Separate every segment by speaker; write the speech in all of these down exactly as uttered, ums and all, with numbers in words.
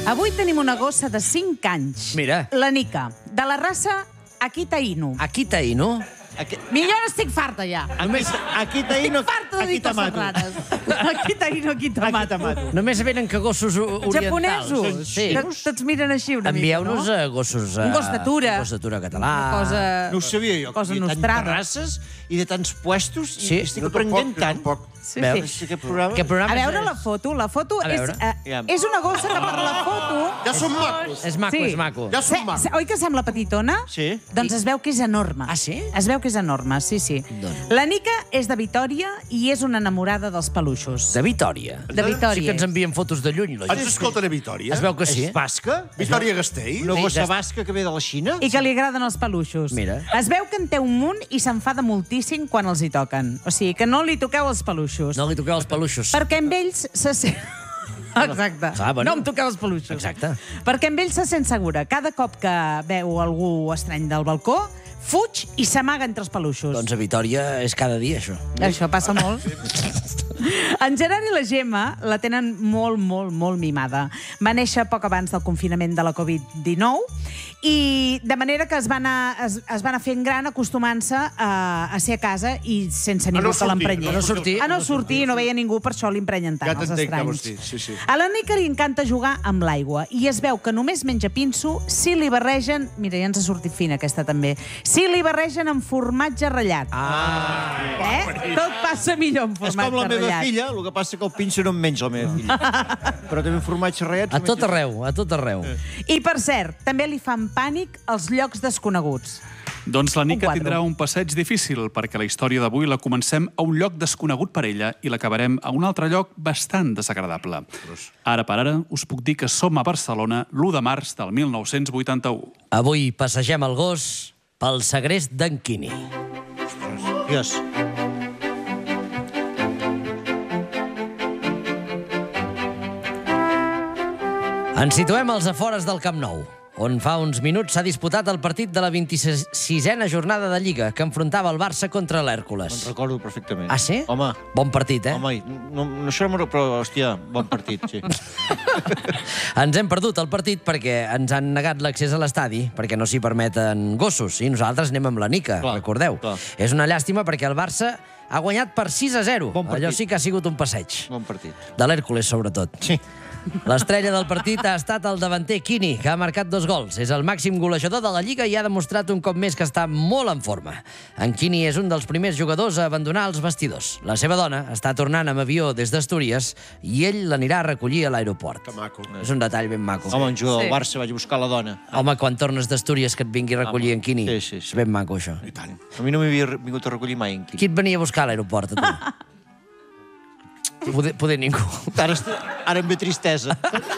Speaker 1: Avui tenim una gossa de cinc anys.
Speaker 2: Mira.
Speaker 1: La Nica, de la raça Akita Inu.
Speaker 2: Akita Inu?
Speaker 1: Millor estic farta ja.
Speaker 3: Akita Inu,
Speaker 1: Estic farta de dir coses
Speaker 3: Akita
Speaker 1: rares. Akita Inu, Akita Mato.
Speaker 2: Només venen que gossos orientals.
Speaker 1: Japonesos.
Speaker 2: Sí.
Speaker 1: Tots tots miren així una mica, no?
Speaker 2: Envieu-nos a gossos...
Speaker 1: Un gos d'atura.
Speaker 2: Un gos d'atura català.
Speaker 1: Una cosa...
Speaker 3: No ho sabia jo,
Speaker 1: Cosa
Speaker 3: que hi havia
Speaker 1: nostrada.
Speaker 3: tantes races i de tants puestos
Speaker 2: Sí.
Speaker 3: i estic aprenent tant.
Speaker 1: Sí,
Speaker 2: Veus?
Speaker 1: sí.
Speaker 3: Aquest programa...
Speaker 2: Aquest programa
Speaker 1: A veure
Speaker 2: és-
Speaker 1: la foto. La foto
Speaker 2: A
Speaker 1: és,
Speaker 2: veure.
Speaker 1: eh, és una gossa que per la foto...
Speaker 4: Ja som macos.
Speaker 2: És maco,
Speaker 1: Sí.
Speaker 2: és maco.
Speaker 4: Ja
Speaker 1: Se,
Speaker 4: som macos.
Speaker 1: se, oi que sembla petitona?
Speaker 3: Sí.
Speaker 1: Doncs es veu que és enorme.
Speaker 2: Ah, sí?
Speaker 1: Es veu que és enorme, sí, sí.
Speaker 2: Doncs.
Speaker 1: La Nica és de Vitòria i és una enamorada dels peluixos.
Speaker 2: De Vitòria.
Speaker 1: De Vitòria.
Speaker 2: Sí que ens envien fotos de lluny, la
Speaker 4: Ens
Speaker 2: gent.
Speaker 4: escolten a Vitòria?
Speaker 2: Es veu que sí.
Speaker 3: És basca?
Speaker 4: Vitòria Gastell?
Speaker 3: Una
Speaker 2: Sí,
Speaker 3: gossa
Speaker 2: des-
Speaker 3: basca que ve de la Xina?
Speaker 1: I que li agraden els peluixos.
Speaker 2: Mira.
Speaker 1: Es veu que en té un munt i s'enfada moltíssim quan els hi toquen. O sigui, que no li toqueu els peluixos.
Speaker 2: No li toqueu els peluixos.
Speaker 1: Perquè amb ells se sent... Exacte.
Speaker 2: Clar, bueno.
Speaker 1: No em toqueu els peluixos.
Speaker 2: Exacte.
Speaker 1: Perquè amb ells se sent segura. Cada cop que veu algú estrany del balcó, fuig i s'amaga entre els peluixos.
Speaker 2: Doncs a Vitòria és cada dia, això.
Speaker 1: Això passa molt. En Gerard i la Gemma la tenen molt, molt, molt mimada. Va néixer poc abans del confinament de la covid dinou i de manera que es va anar, es, es va anar fent gran acostumant-se a, a ser a casa i sense ningú
Speaker 4: no
Speaker 1: que
Speaker 4: sortir,
Speaker 1: l'emprenyés.
Speaker 4: a no sortir.
Speaker 1: A no sortir, no veia ningú, per això l'emprenyen tant,
Speaker 4: Ja
Speaker 1: els
Speaker 4: t'entenc què
Speaker 1: estranys.
Speaker 4: vols dir, sí, sí.
Speaker 1: A la Nica li encanta jugar amb l'aigua i es veu que només menja pinso si li barregen... Mira, ja ens ha sortit fina aquesta també. Si li barregen amb formatge ratllat.
Speaker 2: Ah.
Speaker 1: Eh? Tot passa millor amb
Speaker 3: És
Speaker 1: formatge
Speaker 3: com la meva
Speaker 1: ratllat.
Speaker 3: filla, el que passa que el pinso no em menja la meva filla. Però també formatge ratllat...
Speaker 2: A tot arreu, a tot arreu.
Speaker 1: I, per cert, també li fan pànic els llocs desconeguts.
Speaker 5: Doncs la Nica
Speaker 1: Un quadre.
Speaker 5: tindrà un passeig difícil, perquè la història d'avui la comencem a un lloc desconegut per ella i l'acabarem a un altre lloc bastant desagradable. Ara per ara us puc dir que som a Barcelona l'u de març del mil nou-cents vuitanta-u.
Speaker 2: Avui passegem el gos pel segrest d'en Quini.
Speaker 3: Dios.
Speaker 2: Ens situem als afores del Camp Nou, on fa uns minuts s'ha disputat el partit de la vint-i-sisena jornada de Lliga, que enfrontava el Barça contra l'Hèrcules.
Speaker 3: Me'n recordo perfectament.
Speaker 2: Ah, sí?
Speaker 3: Home,
Speaker 2: Bon partit, eh?
Speaker 3: home, no, no, això no m'ho... Però, hòstia, bon partit, sí.
Speaker 2: Ens hem perdut el partit perquè ens han negat l'accés a l'estadi, perquè no s'hi permeten gossos, i nosaltres anem amb la Nica,
Speaker 3: Clar,
Speaker 2: recordeu.
Speaker 3: clar.
Speaker 2: És una llàstima perquè el Barça ha guanyat per sis a zero.
Speaker 3: Bon partit.
Speaker 2: Allò sí que ha sigut un passeig.
Speaker 3: Bon partit.
Speaker 2: De l'Hèrcules, sobretot.
Speaker 3: Sí.
Speaker 2: L'estrella del partit ha estat el davanter Quini, que ha marcat dos gols. És el màxim golejador de la Lliga i ha demostrat un cop més que està molt en forma. En Quini és un dels primers jugadors a abandonar els vestidors. La seva dona està tornant amb avió des d'Astúries i ell l'anirà a recollir a l'aeroport.
Speaker 4: Que maco.
Speaker 2: És un detall ben maco.
Speaker 3: Home, un jugador
Speaker 1: Sí.
Speaker 3: del Barça vaig a buscar la dona.
Speaker 2: Home, quan tornes d'Astúries que et vingui a recollir en Quini.
Speaker 3: Sí, sí, sí.
Speaker 2: És ben maco, això.
Speaker 4: I tant.
Speaker 3: A mi no m'havia vingut a recollir mai en Quini.
Speaker 2: Qui et venia a buscar a l'aeroport, a tu? Poder, poder ningú.
Speaker 3: Ara, est- ara em ve tristesa.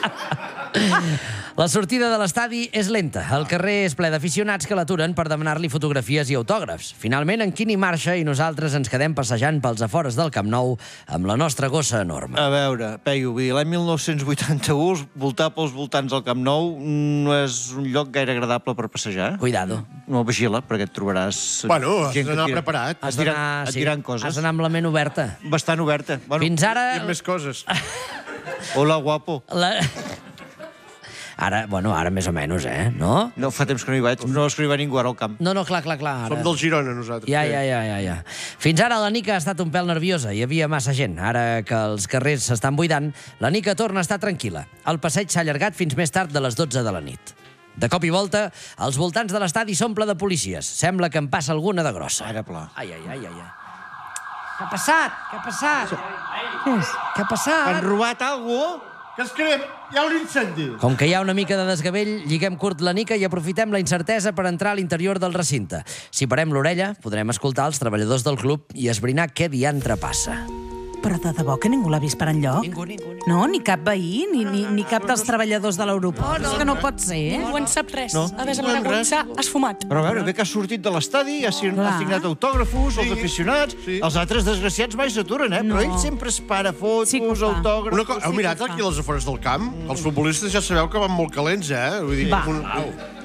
Speaker 2: La sortida de l'estadi és lenta. El carrer és ple d'aficionats que l'aturen per demanar-li fotografies i autògrafs. Finalment, en Quini marxa i nosaltres ens quedem passejant pels afores del Camp Nou amb la nostra gossa enorme.
Speaker 3: A veure, Peyu, vull dir, l'any mil nou-cents vuitanta-u, voltar pels voltants del Camp Nou no és un lloc gaire agradable per passejar.
Speaker 2: Cuidado.
Speaker 3: No, vigila, perquè et trobaràs...
Speaker 4: Bueno, has
Speaker 3: gent que
Speaker 4: d'anar
Speaker 3: tira-
Speaker 4: preparat.
Speaker 3: Et
Speaker 2: Has
Speaker 3: diran,
Speaker 2: d'anar
Speaker 3: et
Speaker 2: sí,
Speaker 3: diran coses.
Speaker 2: has d'anar amb la ment oberta.
Speaker 3: Bastant oberta. Bueno,
Speaker 2: Fins ara...
Speaker 4: I amb més coses.
Speaker 3: Hola, guapo.
Speaker 2: La... Ara, bueno, ara més o menys, eh? No?
Speaker 3: No, fa temps que no hi vaig. No és que no hi va ningú ara al camp.
Speaker 2: No, no, clar, clar, clar. Ara...
Speaker 4: Som del Girona, nosaltres.
Speaker 2: Ja, ja, ja, ja, ja. Fins ara la Nica ha estat un pèl nerviosa. Hi havia massa gent. Ara que els carrers s'estan buidant, la Nica torna a estar tranquil·la. El passeig s'ha allargat fins més tard de les dotze de la nit. De cop i volta, als voltants de l'estadi s'omple de policies. Sembla que en passa alguna de grossa.
Speaker 3: Ara, pla.
Speaker 2: Ai, ai, ai, ai, ai. Què ha passat? Què ha passat? Què és? Què ha
Speaker 3: Han
Speaker 2: passat?
Speaker 3: robat alguna cosa?
Speaker 4: Que es crem? Hi ha un incendi.
Speaker 2: Com que hi ha una mica de desgavell, lliguem curt la Nica i aprofitem la incertesa per entrar a l'interior del recinte. Si parem l'orella, podrem escoltar els treballadors del club i esbrinar què diantre passa.
Speaker 1: Però de debò que ningú l'ha vist per enlloc?
Speaker 2: Ningú, ningú, ningú.
Speaker 1: No, ni cap veí, ni, ni, ni cap dels treballadors de l'aeroport. És que no pot ser, eh?
Speaker 6: Ningú en sap res.
Speaker 3: No.
Speaker 6: A més,
Speaker 3: No
Speaker 6: amb
Speaker 3: en
Speaker 6: una
Speaker 3: res.
Speaker 6: gonxa esfumat.
Speaker 3: Però a veure, bé que ha sortit de l'estadi, ha sig-
Speaker 1: Clar.
Speaker 3: ha signat autògrafos, els
Speaker 4: Sí.
Speaker 3: aficionats,
Speaker 4: Sí.
Speaker 3: els altres desgraciats mai s'aturen, eh?
Speaker 1: No.
Speaker 3: Però ell sempre es para fotos,
Speaker 1: Sí que ho fa.
Speaker 3: autògrafs...
Speaker 4: Una co Heu mirat aquí a les afores del camp? Els futbolistes ja sabeu que van molt calents, eh? Vull dir,
Speaker 1: Va.
Speaker 4: un,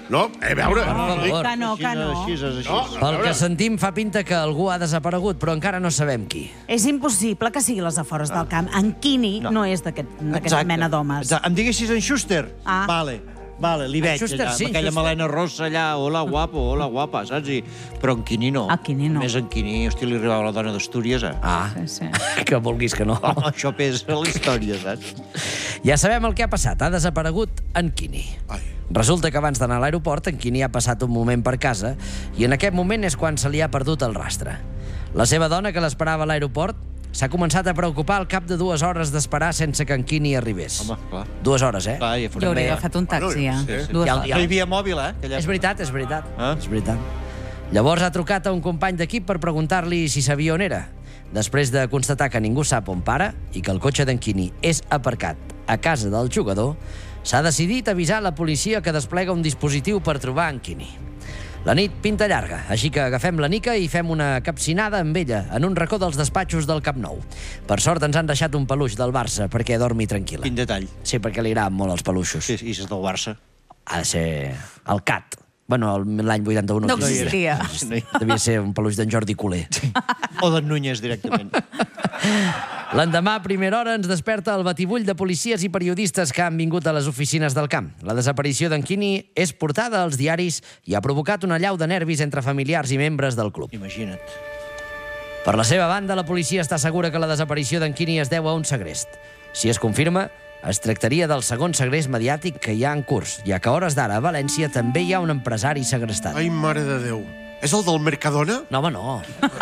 Speaker 4: No, eh, a veure...
Speaker 2: Per favor.
Speaker 1: Que no, que no.
Speaker 3: Així, és així.
Speaker 4: No,
Speaker 2: Pel que sentim fa pinta que algú ha desaparegut, però encara no sabem qui.
Speaker 1: És impossible que sigui les afores del camp. En Quini no, no és d'aquesta
Speaker 3: Exacte.
Speaker 1: mena d'homes.
Speaker 3: Exacte. Em diguessis en Schuster?
Speaker 1: Ah.
Speaker 3: Vale. Vale, li veig
Speaker 2: Schuster,
Speaker 3: allà,
Speaker 2: sí,
Speaker 3: amb aquella
Speaker 2: Schuster.
Speaker 3: melena rossa allà, hola, guapo, hola, guapa, saps? I... Però en Quini no.
Speaker 1: A Quini no.
Speaker 3: Més en Quini, hosti, li arribava la dona d'Astúries, eh?
Speaker 2: Ah,
Speaker 1: Sí, sí.
Speaker 2: que vulguis que no.
Speaker 3: Oh, això pesa a la història, saps?
Speaker 2: Ja sabem el que ha passat. Ha desaparegut en Quini.
Speaker 4: Ai.
Speaker 2: Resulta que abans d'anar a l'aeroport, en Quini ha passat un moment per casa i en aquest moment és quan se li ha perdut el rastre. La seva dona, que l'esperava a l'aeroport, s'ha començat a preocupar al cap de dues hores d'esperar sense que en Quini arribés.
Speaker 3: Home, clar.
Speaker 2: Dues hores, eh?
Speaker 3: Clar, ja
Speaker 1: Jo hauria agafat un taxi, ja.
Speaker 4: Sí, sí.
Speaker 1: Dues
Speaker 2: Ja-
Speaker 1: hores.
Speaker 2: ja-
Speaker 3: No hi havia mòbil, eh? Aquella...
Speaker 2: És veritat, és veritat.
Speaker 3: Ah?
Speaker 2: És veritat. Llavors ha trucat a un company d'equip per preguntar-li si sabia on era. Després de constatar que ningú sap on para i que el cotxe d'en Quini és aparcat a casa del jugador, s'ha decidit avisar la policia que desplega un dispositiu per trobar en Quini. La nit pinta llarga, així que agafem la Nica i fem una capcinada amb ella en un racó dels despatxos del Camp Nou. Per sort ens han deixat un peluix del Barça perquè dormi tranquil·la.
Speaker 3: Quin detall.
Speaker 2: Sí, perquè li agraden molt els peluixos.
Speaker 3: Sí, i és del Barça.
Speaker 2: Ha de ser el Cat. Bueno, el- l'any vuitanta-un
Speaker 1: No
Speaker 2: existia.
Speaker 1: existia.
Speaker 2: Devia ser un peluix d'en Jordi Culer.
Speaker 3: O d'en Núñez, directament.
Speaker 2: L'endemà, a primera hora, ens desperta el batibull de policies i periodistes que han vingut a les oficines del camp. La desaparició d'en Quini és portada als diaris i ha provocat una allau de nervis entre familiars i membres del club.
Speaker 3: Imagina't.
Speaker 2: Per la seva banda, la policia està segura que la desaparició d'en Quini es deu a un segrest. Si es confirma, es tractaria del segon segrest mediàtic que hi ha en curs, ja que a hores d'ara a València també hi ha un empresari segrestat.
Speaker 4: Ai, mare de Déu. És el del Mercadona?
Speaker 2: No, home, no.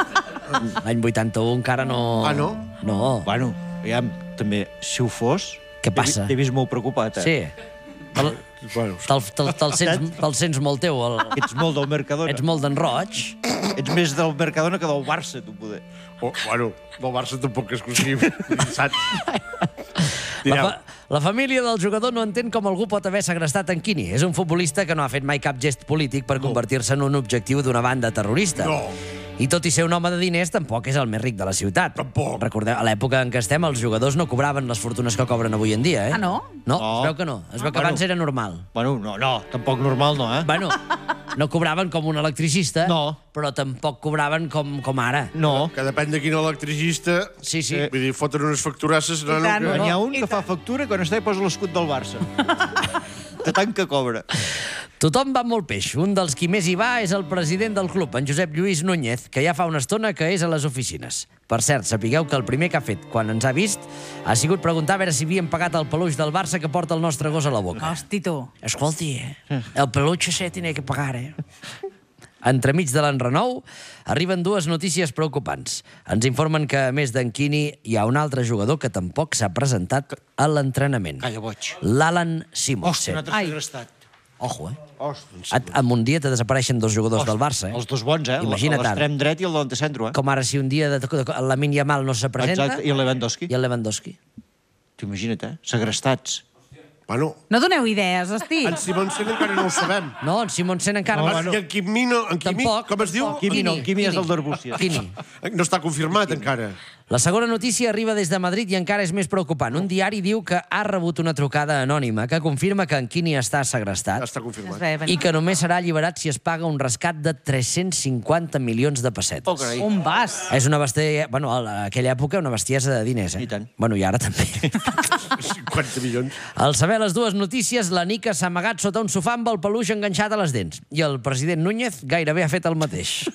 Speaker 2: L'any vuitanta-un encara no...
Speaker 4: Ah, no?
Speaker 2: No.
Speaker 3: Bueno, aviam, també, si ho fos...
Speaker 2: Què passa?
Speaker 3: T'he vist molt preocupat, eh?
Speaker 2: Sí. Te'l
Speaker 4: Bueno,
Speaker 2: te te te sents, te'l sents molt teu. El...
Speaker 3: Ets molt del Mercadona.
Speaker 2: Ets molt d'en Roig.
Speaker 3: Ets més del Mercadona que del Barça, tu, poder.
Speaker 4: oh, bueno, del Barça tampoc és exclusiu, saps?
Speaker 2: La,
Speaker 4: Direu,
Speaker 2: fa la família del jugador no entén com algú pot haver segrestat en Quini. És un futbolista que no ha fet mai cap gest polític per convertir-se en un objectiu d'una banda terrorista.
Speaker 4: No.
Speaker 2: I tot i ser un home de diners, tampoc és el més ric de la ciutat.
Speaker 4: Tampoc.
Speaker 2: Recordeu, a l'època en què estem, els jugadors no cobraven les fortunes que cobren avui en dia, eh?
Speaker 1: Ah, no?
Speaker 2: No,
Speaker 3: No.
Speaker 2: es veu que no. Es veu que
Speaker 3: Bueno.
Speaker 2: abans era normal.
Speaker 3: Bueno, no, no, tampoc normal no, eh?
Speaker 2: Bueno, no cobraven com un electricista,
Speaker 3: No.
Speaker 2: però tampoc cobraven com, com ara.
Speaker 3: No.
Speaker 4: que depèn de quin electricista...
Speaker 2: Sí, sí.
Speaker 4: Vull dir, foten unes facturasses... No,
Speaker 1: I
Speaker 4: no,
Speaker 1: tant.
Speaker 4: que...
Speaker 3: N'hi ha un
Speaker 1: I
Speaker 3: que fa factura quan està i posa l'escut del Barça. De tant que cobra.
Speaker 2: Tothom va amb molt peix. Un dels qui més hi va és el president del club, en Josep Lluís Núñez, que ja fa una estona que és a les oficines. Per cert, sapigueu que el primer que ha fet quan ens ha vist ha sigut preguntar a veure si havien pagat el peluix del Barça que porta el nostre gos a la boca.
Speaker 1: Hosti, tu.
Speaker 2: Escolti, eh? El peluche se tiene que pagar, eh? Entremig de l'enrenou, arriben dues notícies preocupants. Ens informen que, a més d'en Quini, hi ha un altre jugador que tampoc s'ha presentat a l'entrenament.
Speaker 3: Calla, boig.
Speaker 2: L'Alan
Speaker 3: Hòstia,
Speaker 2: Simonsen.
Speaker 3: un altre
Speaker 1: Ai.
Speaker 3: segrestat.
Speaker 2: Ojo, eh?
Speaker 3: Hòstia.
Speaker 2: Et- En un dia te desapareixen dos jugadors del Barça, eh?
Speaker 3: Els dos bons, eh?
Speaker 2: Imagina't ara.
Speaker 3: L'extrem dret i el delante centro, eh?
Speaker 2: Com ara si un dia de, de, de, el Lamine Yamal no se presenta...
Speaker 3: Exacte, i el Lewandowski.
Speaker 2: I el Lewandowski.
Speaker 3: T'ho imagina't, eh? Segrestats.
Speaker 4: Bueno,
Speaker 1: No doneu idees, hosti.
Speaker 4: en Simonsen encara no ho sabem.
Speaker 2: No, en Simonsen encara...
Speaker 4: No,
Speaker 2: va-
Speaker 4: I en Quimi no... En Quimi,
Speaker 2: Tampoc,
Speaker 4: com es diu?
Speaker 2: tampoc.
Speaker 3: Quimi no,
Speaker 2: Quini,
Speaker 3: Quimi és
Speaker 2: Quini.
Speaker 3: el d'Arbúcies.
Speaker 2: Quini.
Speaker 4: No està confirmat encara.
Speaker 2: La segona notícia arriba des de Madrid i encara és més preocupant. Un diari diu que ha rebut una trucada anònima que confirma que en Quini està segrestat
Speaker 4: Està
Speaker 1: Es
Speaker 4: confirmat.
Speaker 1: veia venir.
Speaker 2: i que només serà alliberat si es paga un rescat de tres-cents cinquanta milions de pessetes.
Speaker 3: Oh, carai.
Speaker 1: On vas?
Speaker 2: És una bestiesa... Bueno, a aquella època una bestiesa de diners, eh?
Speaker 3: I tant.
Speaker 2: Bueno, i ara també.
Speaker 4: cinquanta milions.
Speaker 2: Al saber les dues notícies, la Nica s'ha amagat sota un sofà amb el peluix enganxat a les dents. I el president Núñez gairebé ha fet el mateix.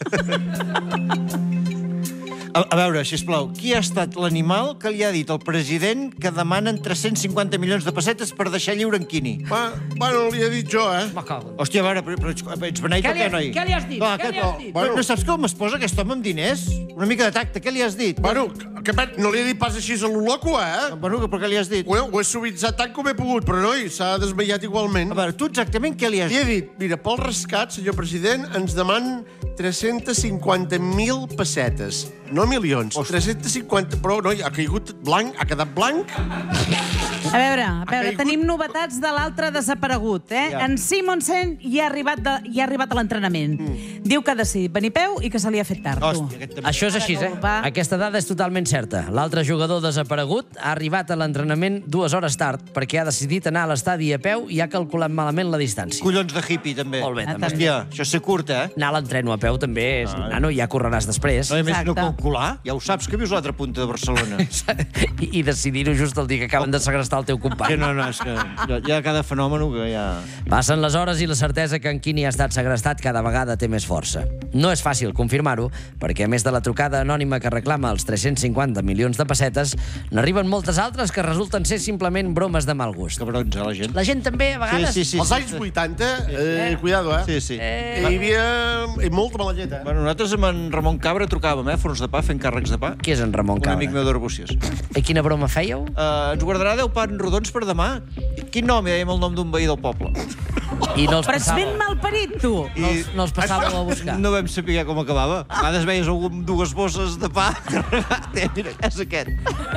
Speaker 3: A, a veure, sisplau, qui ha estat l'animal que li ha dit al president que demanen tres-cents cinquanta milions de pessetes per deixar lliure en Quini?
Speaker 4: Va, bueno, li he dit jo, eh?
Speaker 3: Hòstia, a veure, però, però ets, ets beneit
Speaker 2: Què
Speaker 3: o
Speaker 2: li
Speaker 3: què,
Speaker 2: has
Speaker 3: noi?
Speaker 2: dit? Què li has dit?
Speaker 3: Va,
Speaker 2: Què li has dit?
Speaker 3: Bueno, no saps com es posa aquest home amb diners? Una mica de tacte, què li has dit?
Speaker 4: Bueno, que, no li he dit pas així a lo loco, eh?
Speaker 3: Bueno, però què li has dit?
Speaker 4: Ho, ho he suavitzat tant com he pogut, però noi, s'ha desmaiat igualment.
Speaker 3: A veure, tu exactament què li has
Speaker 4: Li he
Speaker 3: dit?
Speaker 4: dit, mira, pel rescat, senyor president, ens demanen tres-cents cinquanta mil pessetes. No milions, tres-cents cinquanta... Però, noi, ha caigut blanc, ha quedat blanc.
Speaker 1: A veure, a veure, tenim novetats de l'altre desaparegut, eh?
Speaker 3: Ja.
Speaker 1: En Simonsen ja ha arribat, de, ja ha arribat a l'entrenament. Mm. Diu que ha decidit venir a peu i que se li ha fet tard, tu.
Speaker 3: Hòstia, aquest també.
Speaker 2: Això és així, eh?
Speaker 1: Va.
Speaker 2: Aquesta dada és totalment certa. L'altre jugador desaparegut ha arribat a l'entrenament dues hores tard perquè ha decidit anar a l'estadi a peu i ha calculat malament la distància.
Speaker 3: Collons de hippie, també.
Speaker 2: Molt bé,
Speaker 1: Ah,
Speaker 2: també.
Speaker 3: Hòstia, això és ser curt, eh?
Speaker 2: Anar a l'entreno a peu també és... Nano, ja correràs després.
Speaker 3: No, i a més, no
Speaker 1: Exacte.
Speaker 3: calcular. Ja ho saps, que vius a l'altra punta de Barcelona.
Speaker 2: I, i decidir-ho just el dia que acaben de segrestar el teu
Speaker 3: Sí,
Speaker 2: company.
Speaker 3: no, no, és que hi ha- hi ha cada fenomen que ja...
Speaker 2: Passen les hores i la certesa que en Quini ha estat segrestat cada vegada té més força. No és fàcil confirmar-ho, perquè a més de la trucada anònima que reclama els tres-cents cinquanta milions de pessetes, n'arriben moltes altres que resulten ser simplement bromes de mal gust.
Speaker 3: Cabrons, eh, la gent.
Speaker 2: La gent també, a vegades...
Speaker 3: Sí, sí, sí.
Speaker 4: Als anys vuitanta, eh, cuidado, eh?
Speaker 3: Sí, sí.
Speaker 2: Eh,
Speaker 4: Hi havia eh, molta mala llet, eh?
Speaker 3: Bueno, nosaltres amb en Ramon Cabra trucàvem, eh? Forns de pa, fent càrrecs de pa.
Speaker 2: Qui és en Ramon
Speaker 3: Un
Speaker 2: Cabra?
Speaker 3: amic meu d'Arbúcies.
Speaker 2: I quina broma fèieu?
Speaker 3: Uh, ens guardarà deu pans rodons per demà? Quin nom? Ja dèiem el nom d'un veí del poble.
Speaker 2: I no els
Speaker 1: Però ets
Speaker 2: passàveu,
Speaker 1: ben malparit, tu.
Speaker 2: no els, no els passàveu a buscar.
Speaker 3: No vam saber com acabava. A vegades veies algú amb dues bosses de pa carregat. Eh, mira, és aquest.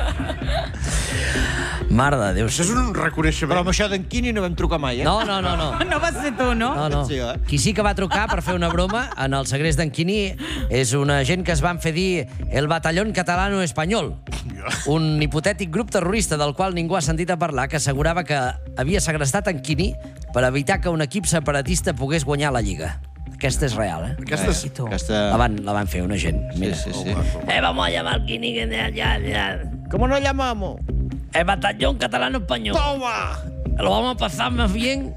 Speaker 2: Mare de Déu.
Speaker 4: Això és un reconeixement.
Speaker 3: Però amb això d'en Quini no vam trucar mai, eh?
Speaker 2: No, no, no, no.
Speaker 1: No vas ser tu, no?
Speaker 2: No, no.
Speaker 3: Sí, eh?
Speaker 2: Qui sí que va trucar per fer una broma en el segrest d'en Quini és una gent que es van fer dir el Batallón Catalano Espanyol, un hipotètic grup terrorista del qual ningú ha sentit a parlar, que assegurava que havia segrestat en Quini per evitar que un equip separatista pogués guanyar la Lliga. Aquesta és real, eh?
Speaker 4: Aquesta és...
Speaker 1: I tu?
Speaker 3: Aquesta...
Speaker 2: La van, la van fer una gent. Mira.
Speaker 3: Sí, sí, sí.
Speaker 2: Eh, vamos a llamar al Quini que de allá, allá.
Speaker 3: ¿Cómo nos llamamos?
Speaker 2: El Batallón Catalano Español.
Speaker 3: Toma!
Speaker 2: Lo vamos a pasar más bien.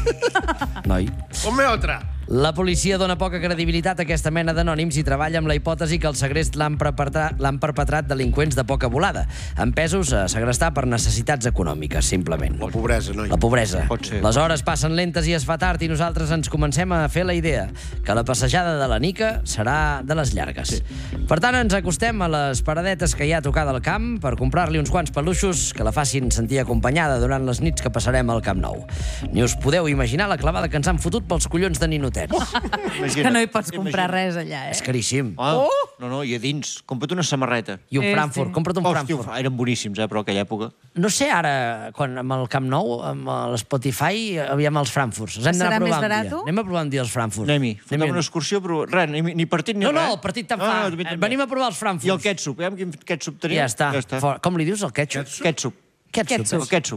Speaker 2: Noi.
Speaker 4: Ponme otra.
Speaker 2: La policia dona poca credibilitat a aquesta mena d'anònims i treballa amb la hipòtesi que el segrest l'han perpetrat, l'han perpetrat delinqüents de poca volada, empesos a segrestar per necessitats econòmiques, simplement.
Speaker 4: La pobresa, noi.
Speaker 2: La pobresa.
Speaker 3: Pot ser.
Speaker 2: Les hores passen lentes i es fa tard i nosaltres ens comencem a fer la idea que la passejada de la Nica serà de les llargues. Sí. Per tant, ens acostem a les paradetes que hi ha a tocar del camp per comprar-li uns quants peluixos que la facin sentir acompanyada durant les nits que passarem al Camp Nou. Ni us podeu imaginar la clavada que ens han fotut pels collons de ninotets.
Speaker 1: És que no hi pots comprar res allà, eh?
Speaker 2: És caríssim.
Speaker 3: Ah, no, no, i a dins. Compra't una samarreta.
Speaker 2: I un
Speaker 1: Sí,
Speaker 2: Frankfurt.
Speaker 1: sí.
Speaker 2: Compra't un
Speaker 3: Hòstia,
Speaker 2: Frankfurt.
Speaker 3: eren boníssims, eh, però aquella època.
Speaker 2: No sé ara, quan amb el Camp Nou, amb l'Spotify, aviam els Frankfurts. Els hem d'anar
Speaker 1: Serà
Speaker 2: a provar
Speaker 1: més
Speaker 2: un dia.
Speaker 1: barato?
Speaker 2: Anem a provar un dia els Frankfurts.
Speaker 3: Anem-hi. Fem
Speaker 2: Anem-hi.
Speaker 3: una excursió, però res, ni, ni partit ni
Speaker 2: No,
Speaker 3: res.
Speaker 2: no, el partit te'n fa.
Speaker 3: Ah, també,
Speaker 2: Eh,
Speaker 3: també.
Speaker 2: Venim a provar els Frankfurts.
Speaker 3: I el ketchup, eh? Amb quin ketchup tenim?
Speaker 2: Ja està.
Speaker 3: Ja està.
Speaker 2: For- Com li dius, el ketchup?
Speaker 3: Ketchup.
Speaker 2: Ketchup.
Speaker 3: El ketchup.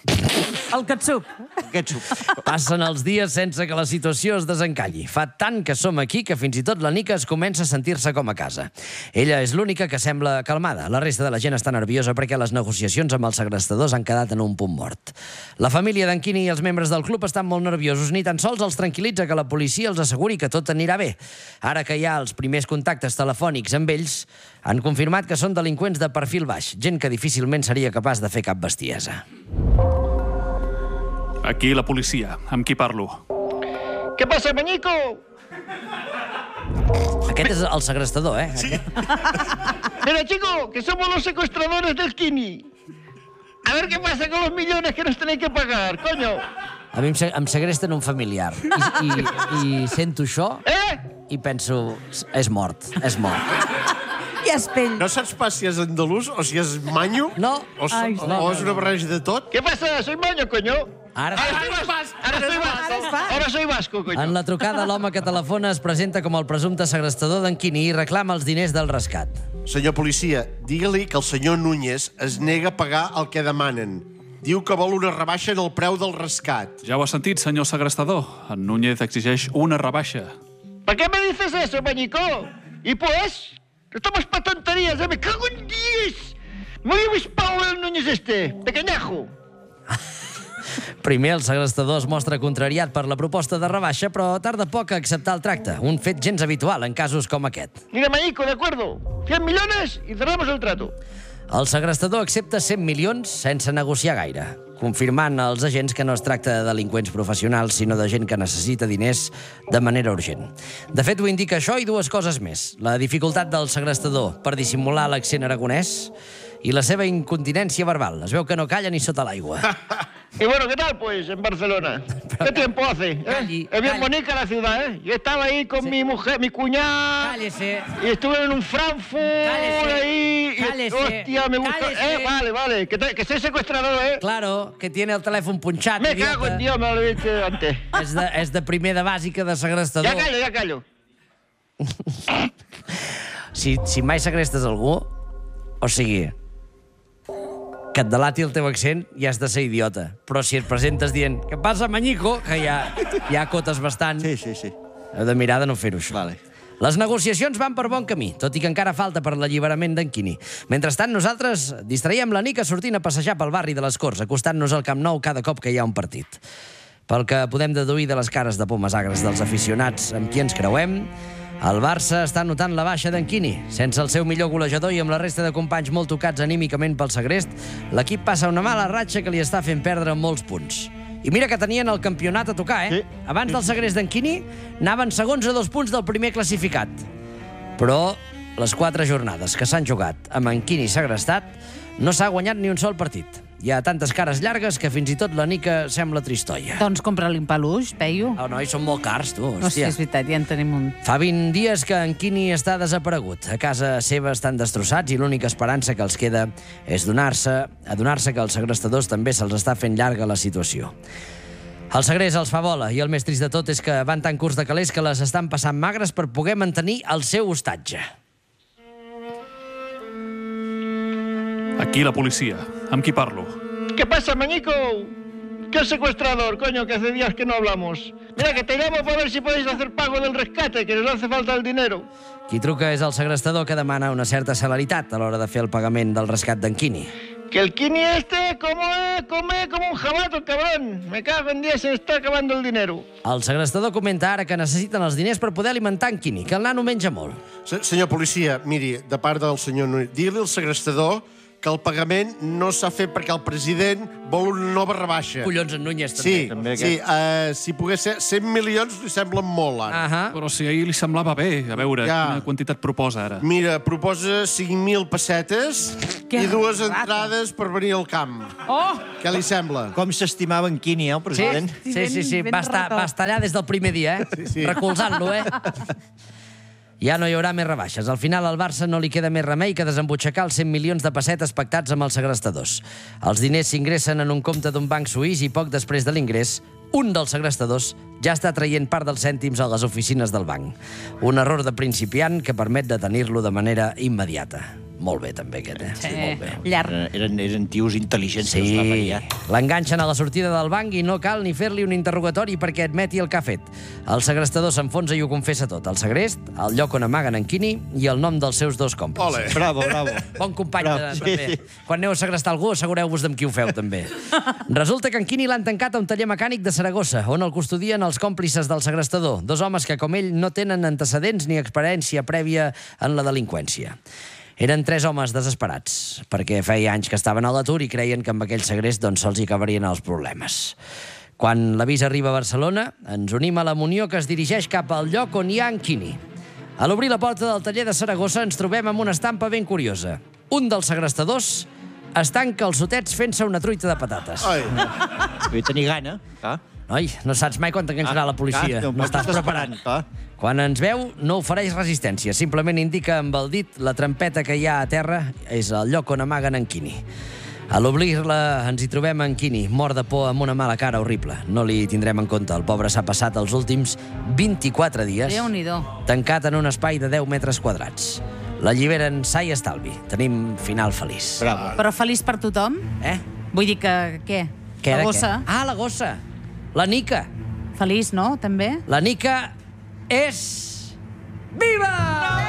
Speaker 1: El catsup.
Speaker 3: El ketchup.
Speaker 2: Passen els dies sense que la situació es desencalli. Fa tant que som aquí que fins i tot la Nica es comença a sentir-se com a casa. Ella és l'única que sembla calmada. La resta de la gent està nerviosa perquè les negociacions amb els segrestadors han quedat en un punt mort. La família d'en Quini i els membres del club estan molt nerviosos. Ni tan sols els tranquil·litza que la policia els asseguri que tot anirà bé. Ara que hi ha els primers contactes telefònics amb ells, han confirmat que són delinqüents de perfil baix, gent que difícilment seria capaç de fer cap bestiesa.
Speaker 5: Aquí la policia. Amb qui parlo?
Speaker 3: Què passa, Mañico?
Speaker 2: Aquest és el segrestador, eh? Sí.
Speaker 3: Mira, chico, que somos los secuestradores del Quini. A ver qué pasa con los millones que nos tenéis que pagar, coño.
Speaker 2: A mi em, se em segresten un familiar. I, i, i sento això
Speaker 3: Eh?
Speaker 2: i penso, és mort, és mort.
Speaker 1: I es pell.
Speaker 4: No saps pas si és andalús o si és manyo?
Speaker 2: No.
Speaker 4: O,
Speaker 1: Ai,
Speaker 4: o,
Speaker 2: no,
Speaker 4: o és una barreja de tot?
Speaker 3: ¿Qué pasa? Soy maño, coño.
Speaker 2: Ara,
Speaker 3: Ahora soy vasco. Ahora soy vasco.
Speaker 1: Ara es va.
Speaker 3: Ahora soy vasco, coño.
Speaker 2: en la trucada, l'home que telefona es presenta com el presumpte segrestador d'en Quini i reclama els diners del rescat.
Speaker 4: Senyor policia, digue-li que el senyor Núñez es nega a pagar el que demanen. Diu que vol una rebaixa en el preu del rescat.
Speaker 5: Ja ho has sentit, senyor segrestador. En Núñez exigeix una rebaixa.
Speaker 3: ¿Para qué me dices eso, Mañico? ¿Y pues? Estamos para tonterías, ¿eh? Me cago en diez. Muy avispado el Núñez este, pequeñajo.
Speaker 2: Primer, el segrestador es mostra contrariat per la proposta de rebaixa, però tarda poc a acceptar el tracte, un fet gens habitual en casos com aquest.
Speaker 3: Mira, Mañico, de acuerdo. cien millones y cerramos el trato.
Speaker 2: El segrestador accepta cent milions sense negociar gaire, confirmant als agents que no es tracta de delinqüents professionals, sinó de gent que necessita diners de manera urgent. De fet, ho indica això i dues coses més. La dificultat del segrestador per dissimular l'accent aragonès i la seva incontinència verbal. Es veu que no calla ni sota l'aigua.
Speaker 3: Y bueno, ¿qué tal, pues, en Barcelona? ¿Qué tiempo hace? ¿eh?
Speaker 2: Calli,
Speaker 3: Es bien
Speaker 2: calli.
Speaker 3: bonita la ciudad, ¿eh? Yo estaba ahí con
Speaker 2: Sí.
Speaker 3: mi mujer, mi cuñada...
Speaker 2: Cállese.
Speaker 3: Y estuve en un Frankfurt
Speaker 2: Cállese.
Speaker 3: ahí... Y,
Speaker 2: Cállese.
Speaker 3: hostia, me gusta...
Speaker 2: Cállese.
Speaker 3: Eh, vale, vale, que, te, que soy secuestrador, ¿eh?
Speaker 2: Claro, que tiene el telèfon punxat,
Speaker 3: Me
Speaker 2: idiota.
Speaker 3: cago en Dios, me lo he dicho antes.
Speaker 2: És de, és de primer de bàsica de segrestador.
Speaker 3: Ya callo, ya callo.
Speaker 2: Si, si mai segrestes algú, o sigui, que et delati el teu accent, ja has de ser idiota. Però si et presentes dient «Què passa, manyico?», que ja, ja acotes bastant,
Speaker 6: Sí, sí, sí.
Speaker 2: heu de mirar de no fer-ho, això.
Speaker 6: Vale.
Speaker 2: Les negociacions van per bon camí, tot i que encara falta per l'alliberament d'en Quini. Mentrestant, nosaltres distraiem la Nica sortint a passejar pel barri de les Corts, acostant-nos al Camp Nou cada cop que hi ha un partit. Pel que podem deduir de les cares de pomes agres dels aficionats amb qui ens creuem, el Barça està notant la baixa d'en Quini. Sense el seu millor golejador i amb la resta de companys molt tocats anímicament pel segrest, l'equip passa una mala ratxa que li està fent perdre molts punts. I mira que tenien el campionat a tocar, eh?
Speaker 3: Sí.
Speaker 2: Abans del segrest d'en Quini, anaven segons a dos punts del primer classificat. Però les quatre jornades que s'han jugat amb en Quini segrestat no s'ha guanyat ni un sol partit. Hi ha tantes cares llargues que fins i tot la Nica sembla tristoia.
Speaker 1: Doncs compra-li un peluix, Peyu.
Speaker 2: Oh, noi, són molt cars, tu,
Speaker 1: No sé,
Speaker 2: hòstia.
Speaker 1: és veritat, ja en tenim un.
Speaker 2: Fa vint dies que en Quini està desaparegut. A casa seva estan destrossats i l'única esperança que els queda és donar-se, adonar-se que als segrestadors també se'ls està fent llarga la situació. El segrest els fa bola i el més trist de tot és que van tan curts de calés que les estan passant magres per poder mantenir el seu hostatge.
Speaker 5: Aquí la policia. Amb qui parlo?
Speaker 3: ¿Qué pasa, Mañico? ¿Qué secuestrador, coño, que hace días que no hablamos? Mira, que te llamo para ver si podéis hacer pago del rescate, que nos hace falta el dinero.
Speaker 2: Qui truca és el segrestador que demana una certa celeritat a l'hora de fer el pagament del rescat d'en Quini.
Speaker 3: Que el Kini este come, come como un jabato, cabrón. Me cago en diez, se me está acabando el dinero.
Speaker 2: El segrestador comenta ara que necessiten els diners per poder alimentar en Quini, que el nano menja molt.
Speaker 4: Se- Senyor policia, miri, de part del senyor Núñez, digui-li al segrestador que el pagament no s'ha fet perquè el president vol una nova rebaixa.
Speaker 2: Collons, en Núñez, també.
Speaker 4: Sí,
Speaker 6: També
Speaker 4: sí, uh, si pogués ser cent milions li semblen molt, ara.
Speaker 2: Ahà.
Speaker 5: Però si ahir li semblava bé. A veure,
Speaker 4: Ja.
Speaker 5: quina quantitat proposa ara?
Speaker 4: Mira, proposa cinc mil pessetes
Speaker 1: Que
Speaker 4: i dues
Speaker 1: rata.
Speaker 4: entrades per venir al camp.
Speaker 1: Oh!
Speaker 4: Què li sembla?
Speaker 6: Com s'estimava en Quini, eh, el
Speaker 2: Sí,
Speaker 6: president?
Speaker 2: sí, sí, sí.
Speaker 1: Ben-
Speaker 2: Va,
Speaker 1: ben
Speaker 2: estar,
Speaker 1: rató.
Speaker 2: va estar allà des del primer dia, eh?
Speaker 4: Sí, sí.
Speaker 2: Recolzant-lo, eh? Ja no hi haurà més rebaixes. Al final al Barça no li queda més remei que desembutxacar els cent milions de pessetes pactats amb els segrestadors. Els diners s'ingressen en un compte d'un banc suís i poc després de l'ingrés, un dels segrestadors ja està traient part dels cèntims a les oficines del banc. Un error de principiant que permet detenir-lo de manera immediata. Molt bé, també, aquest, eh? Sí, molt bé.
Speaker 1: Llarg.
Speaker 6: Eren, eren tios intel·ligents. que els va
Speaker 2: Sí,
Speaker 6: variar.
Speaker 2: l'enganxen a la sortida del banc i no cal ni fer-li un interrogatori perquè admeti el que ha fet. El segrestador s'enfonsa i ho confessa tot. El segrest, el lloc on amaguen en Quini i el nom dels seus dos còmplices.
Speaker 4: Ole.
Speaker 6: Bravo, bravo.
Speaker 2: Bon company,
Speaker 6: Bravo,
Speaker 2: de,
Speaker 6: sí,
Speaker 2: també.
Speaker 6: sí.
Speaker 2: Quan aneu a segrestar algú, assegureu-vos amb qui ho feu, també. Resulta que en Quini l'han tancat a un taller mecànic de Saragossa, on el custodien els còmplices del segrestador, dos homes que, com ell, no tenen antecedents ni experiència prèvia en la delinqüència. Eren tres homes desesperats, perquè feia anys que estaven a l'atur i creien que amb aquell segrest doncs, sols hi acabarien els problemes. Quan l'avís arriba a Barcelona, ens unim a la Munió que es dirigeix cap al lloc on hi ha en Quini. A l'obrir la porta del taller de Saragossa ens trobem amb una estampa ben curiosa. Un dels segrestadors es tanca els sotets fent-se una truita de patates.
Speaker 4: Ai,
Speaker 6: Vull tenir gana. Clar.
Speaker 2: Noi, no saps mai quan t'enganxarà la policia.
Speaker 6: Clar,
Speaker 2: No estàs preparat.
Speaker 6: Clar.
Speaker 2: Quan ens veu, no ofereix resistència. Simplement indica amb el dit la trampeta que hi ha a terra és el lloc on amaguen en Quini. A l'obrir-la ens hi trobem en Quini, mort de por amb una mala cara horrible. No li tindrem en compte. El pobre s'ha passat els últims vint-i-quatre dies
Speaker 1: Déu-n'hi-do.
Speaker 2: tancat en un espai de deu metres quadrats. L'alliberen sa i estalvi. Tenim final feliç.
Speaker 6: Bravo.
Speaker 1: Però feliç per tothom?
Speaker 2: Eh?
Speaker 1: Vull dir que, què?
Speaker 2: Què
Speaker 1: La
Speaker 2: era,
Speaker 1: gossa?
Speaker 2: què? Ah, la gossa. La Nica.
Speaker 1: Feliç, no? També?
Speaker 2: La Nica és... Viva!